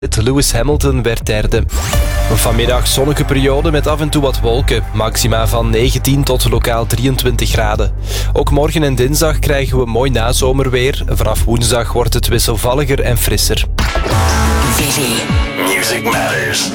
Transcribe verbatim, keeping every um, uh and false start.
Lewis Hamilton werd derde. Vanmiddag zonnige periode met af en toe wat wolken. Maxima van negentien tot lokaal drieëntwintig graden. Ook morgen en dinsdag krijgen we mooi nazomerweer. Vanaf woensdag wordt het wisselvalliger en frisser. Music Matters.